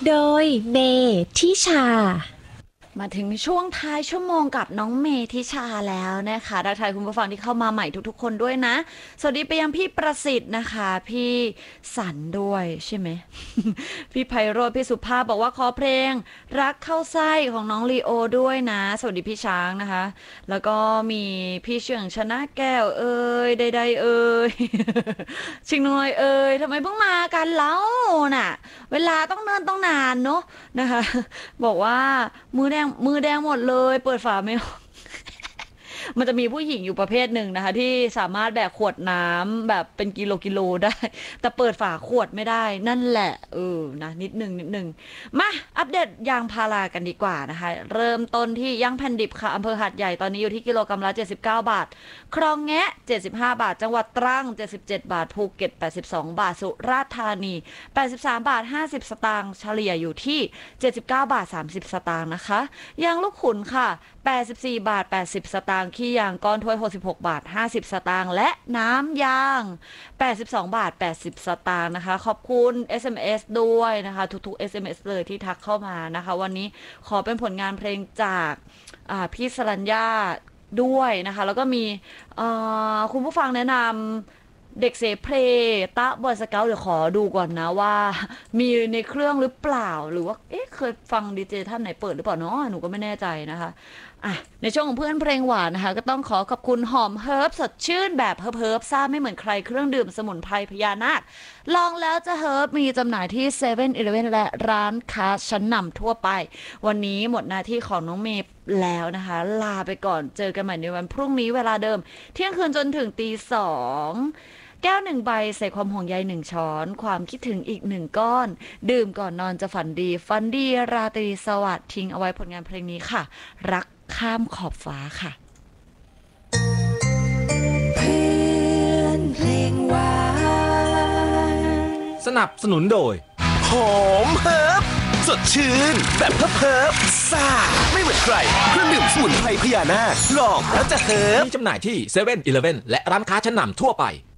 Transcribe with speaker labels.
Speaker 1: โดยเมทิชา
Speaker 2: มาถึงช่วงท้ายชั่วโมงกับน้องเมธิชาแล้วนะคะทักทายคุณผู้ฟังที่เข้ามาใหม่ทุกๆคนด้วยนะสวัสดีไปยังพี่ประสิทธิ์นะคะพี่สันด้วยใช่ไหม พี่ไพโรจน์พี่สุภาพบอกว่าขอเพลงรักเข้าไส้ของน้องลีโอด้วยนะสวัสดีพี่ช้างนะคะแล้วก็มีพี่เฉียงชนะแก้วเอ่ยใดๆเอ่ย ชิงน้อยเอ่ยทำไมเพิ่งมากันแล้วน่ะเวลาต้องเนิ่นต้องนานเนาะนะคะ บอกว่ามือแดงหมดเลยเปิดฝาไม่ออก มันจะมีผู้หญิงอยู่ประเภทหนึ่งนะคะที่สามารถแบกขวดน้ำแบบเป็นกิโลได้แต่เปิดฝาขวดไม่ได้นั่นแหละนะนิดนึงมาอัปเดตยางพารากันดีกว่านะคะเริ่มต้นที่ยางแผ่นดิบค่ะอำเภอหาดใหญ่ตอนนี้อยู่ที่กิโลกรัมละ79 บาทคลองแงะ75 บาทจังหวัดตรัง77 บาทภูเก็ต82 บาทสุราษฎร์ธานี83 บาท50 สตางค์เฉลี่ยอยู่ที่79 บาท30 สตางค์นะคะยางลูกขุนค่ะ84 บาท80 สตางค์ขี้ยางก้อนถ้วย66 บาท50 สตางค์และน้ำยาง82 บาท80 สตางค์นะคะขอบคุณ SMS ด้วยนะคะทุกๆ SMS เลยที่ทักเข้ามานะคะวันนี้ขอเป็นผลงานเพลงจากพี่สรัญญาด้วยนะคะแล้วก็มีคุณผู้ฟังแนะนำเด็กเสเพลตะบอยสเกลเดี๋ยวขอดูก่อนนะว่ามีในเครื่องหรือเปล่าหรือว่าเคยฟังดีเจท่านไหนเปิดหรือเปล่าเนาะหนูก็ไม่แน่ใจนะคะในช่วงของเพื่อนเพลงหวานนะคะก็ต้องขอบคุณหอมเฮิร์บสดชื่นแบบเฮิร์บซ่าไม่เหมือนใครเครื่องดื่มสมุนไพรพญานาคลองแล้วจะเฮิร์บมีจำหน่ายที่7-Eleven และร้านค้าชั้นนำทั่วไปวันนี้หมดหน้าที่ของน้องเมย์แล้วนะคะลาไปก่อนเจอกันใหม่ในวันพรุ่งนี้เวลาเดิมเที่ยงคืนจนถึงตี 2แก้ว1 ใบใส่ความห่วงใย1 ช้อนความคิดถึงอีก1 ก้อนดื่มก่อนนอนจะฝันดีราตรีสวัสดิ์ทิ้งเอาไว้ผลงานเพลงนี้ค่ะรักข้ามขอบฟ้าค่ะ
Speaker 1: เพื่อนเพลงหวาน
Speaker 3: สนับสนุนโดย
Speaker 4: หอมเฮิร์บสดชื่นแบบเฮิร์บซ่าไม่เหมือนใครเครื่องดื่มสมุนไพรพญานาคลองแล้วจะเฮิร์บ
Speaker 3: มีจำหน่ายที่7-Eleven และร้านค้าชั้นนำทั่วไป